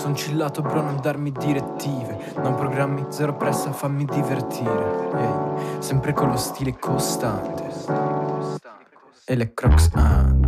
Son chillato bro, non darmi direttive. Non programmi, zero pressa, fammi divertire. Ehi, sempre con lo stile costante. E le Crocs anche.